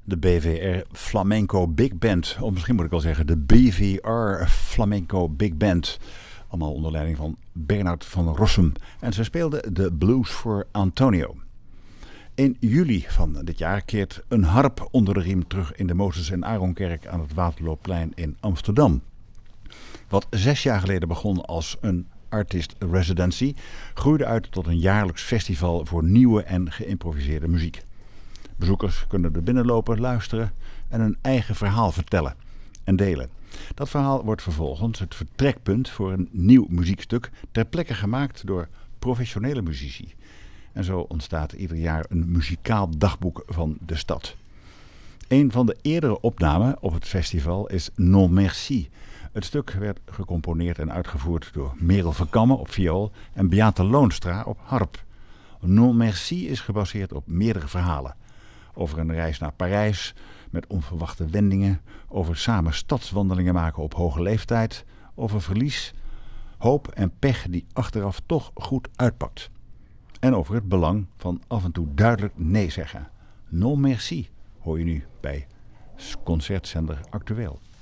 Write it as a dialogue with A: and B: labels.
A: De BVR Flamenco Big Band, of misschien moet ik wel zeggen de BVR Flamenco Big Band. Allemaal onder leiding van Bernard van Rossum. En ze speelden de Blues voor Antonio. In juli van dit jaar keert een harp onder de riem terug in de Mozes en Aaronkerk aan het Waterloopplein in Amsterdam. Wat 6 jaar geleden begon als een artist residency, groeide uit tot een jaarlijks festival voor nieuwe en geïmproviseerde muziek. Bezoekers kunnen er binnenlopen, luisteren en hun eigen verhaal vertellen en delen. Dat verhaal wordt vervolgens het vertrekpunt voor een nieuw muziekstuk ter plekke gemaakt door professionele muzici. En zo ontstaat ieder jaar een muzikaal dagboek van de stad. Een van de eerdere opnamen op het festival is Non Merci. Het stuk werd gecomponeerd en uitgevoerd door Merel van Kammen op viool en Beate Loonstra op harp. Non Merci is gebaseerd op meerdere verhalen. Over een reis naar Parijs met onverwachte wendingen, over samen stadswandelingen maken op hoge leeftijd, over verlies, hoop en pech die achteraf toch goed uitpakt. En over het belang van af en toe duidelijk nee zeggen. Non merci hoor je nu bij Concertzender Actueel.